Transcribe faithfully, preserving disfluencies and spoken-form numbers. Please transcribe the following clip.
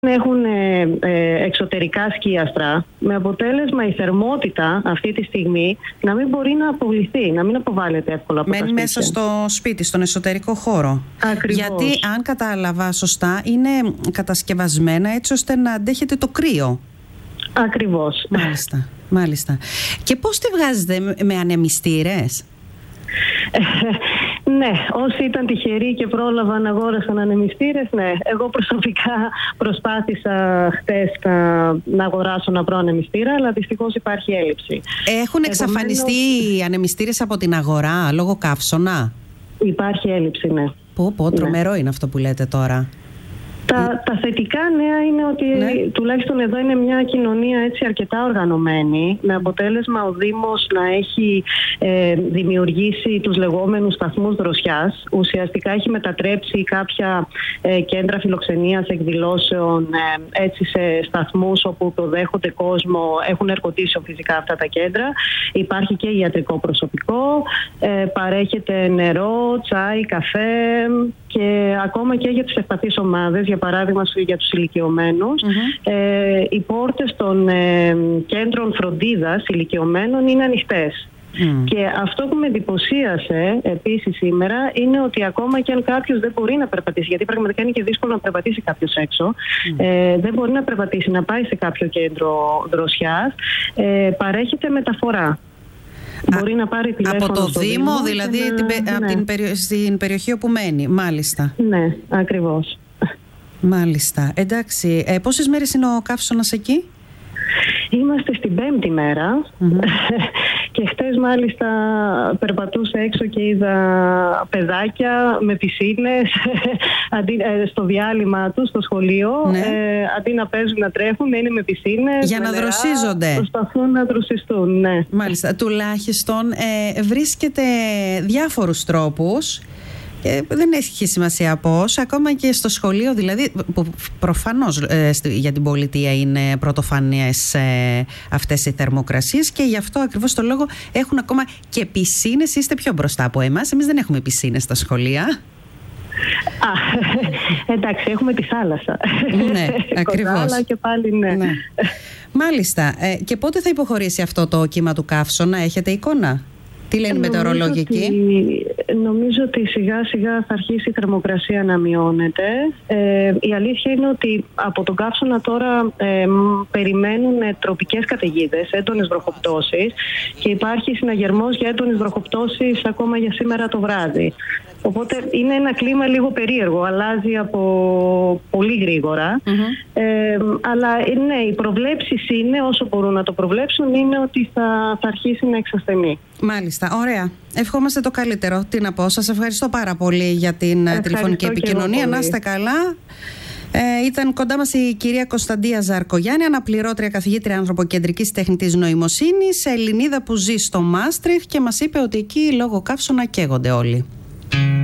Έχουν ε, ε, εξωτερικά σκίαστρα, με αποτέλεσμα η θερμότητα αυτή τη στιγμή να μην μπορεί να αποβληθεί, να μην αποβάλλεται εύκολα από τα σπίτια. Μένει μέσα στο σπίτι, στον εσωτερικό χώρο. Ακριβώς. Γιατί, αν κατάλαβα σωστά, είναι κατασκευασμένα έτσι ώστε να αντέχετε το κρύο. Ακριβώς. Μάλιστα, μάλιστα. Και πώς τη βγάζετε, με ανεμιστήρες? Ναι, όσοι ήταν τυχεροί και πρόλαβαν αγόρασαν ανεμιστήρες, ναι. Εγώ προσωπικά προσπάθησα χτες να, να αγοράσω να βρω ανεμιστήρα, αλλά δυστυχώς υπάρχει έλλειψη. Έχουν εξαφανιστεί οι Επομένως... ανεμιστήρες από την αγορά λόγω καύσωνα? Υπάρχει έλλειψη, ναι. Πω πω, τρομερό ναι. Είναι αυτό που λέτε τώρα. Τα, τα θετικά νέα είναι ότι ναι. τουλάχιστον εδώ είναι μια κοινωνία έτσι αρκετά οργανωμένη, με αποτέλεσμα ο Δήμος να έχει ε, δημιουργήσει τους λεγόμενους σταθμούς δροσιάς. Ουσιαστικά έχει μετατρέψει κάποια ε, κέντρα φιλοξενίας, εκδηλώσεων ε, έτσι σε σταθμούς όπου το δέχονται κόσμο, έχουν air-condition φυσικά αυτά τα κέντρα. Υπάρχει και ιατρικό προσωπικό, ε, παρέχεται νερό, τσάι, καφέ και ακόμα και για τις ευπαθείς ομάδες, για παράδειγμα για τους ηλικιωμένους. Mm-hmm. Ε, οι πόρτες των ε, κέντρων φροντίδας ηλικιωμένων είναι ανοιχτές. Mm. Και αυτό που με εντυπωσίασε επίσης σήμερα είναι ότι ακόμα και αν κάποιος δεν μπορεί να περπατήσει, γιατί πραγματικά είναι και δύσκολο να περπατήσει κάποιος έξω, mm. ε, δεν μπορεί να περπατήσει, να πάει σε κάποιο κέντρο δροσιάς, ε, παρέχεται μεταφορά. Μπορεί να πάρει τηλέφωνο από το Δήμο, Δήμο δηλαδή να... την, ναι. από την περι... στην περιοχή όπου μένει, μάλιστα. Ναι, ακριβώς. Μάλιστα. Εντάξει, ε, πόσες μέρες είναι ο καύσωνας εκεί? Είμαστε στην πέμπτη μέρα mm-hmm. και χτες μάλιστα περπατούσα έξω και είδα παιδάκια με πισίνες αντί, ε, στο διάλειμμα τους στο σχολείο, ναι. ε, αντί να παίζουν να τρέχουν, να είναι με πισίνες. Για με να νερά, δροσίζονται. Προσπαθούν να δροσιστούν, ναι. Μάλιστα. Τουλάχιστον ε, βρίσκεται διάφορους τρόπους. Ε, δεν έχει σημασία πώς, ακόμα και στο σχολείο δηλαδή, που προφανώς ε, για την πολιτεία είναι πρωτοφανές ε, αυτές οι θερμοκρασίες και γι' αυτό ακριβώς το λόγο έχουν ακόμα και πισίνες. Είστε πιο μπροστά από εμάς, εμείς δεν έχουμε πισίνες στα σχολεία. Α, εντάξει, έχουμε τη θάλασσα. Ναι, ακριβώς. Αλλά και πάλι ναι. ναι. Μάλιστα, ε, και πότε θα υποχωρήσει αυτό το κύμα του καύσωνα, έχετε εικόνα? Τι λένε οι μετεωρολόγοι εκεί? Νομίζω ότι σιγά σιγά θα αρχίσει η θερμοκρασία να μειώνεται. Ε, η αλήθεια είναι ότι από τον καύσωνα τώρα ε, περιμένουν τροπικές καταιγίδες, έντονες βροχοπτώσεις και υπάρχει συναγερμός για έντονες βροχοπτώσεις ακόμα για σήμερα το βράδυ. Οπότε είναι ένα κλίμα λίγο περίεργο, αλλάζει από πολύ γρήγορα. Mm-hmm. Ε, αλλά ναι, οι προβλέψεις είναι, όσο μπορούν να το προβλέψουν, είναι ότι θα, θα αρχίσει να εξασθενεί. Μάλιστα, ωραία. Ευχόμαστε το καλύτερο. Τι να πω, σας ευχαριστώ πάρα πολύ για την ευχαριστώ τηλεφωνική επικοινωνία. Να είστε καλά. Ε, ήταν κοντά μας η κυρία Κωνσταντία Ζαρκογιάννη, αναπληρώτρια καθηγήτρια ανθρωποκεντρικής τεχνητής νοημοσύνης, Ελληνίδα που ζει στο Μάστριχτ και μας είπε ότι εκεί λόγω καύσωνα καίγονται όλοι.